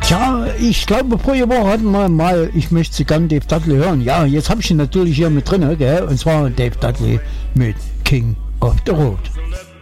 Tja, ich glaube, vorher Woche hatten wir mal, ich möchte sie gerne Dave Dudley hören. Ja, jetzt habe ich ihn natürlich hier mit drin, gell? Und zwar Dave Dudley mit King of the Road.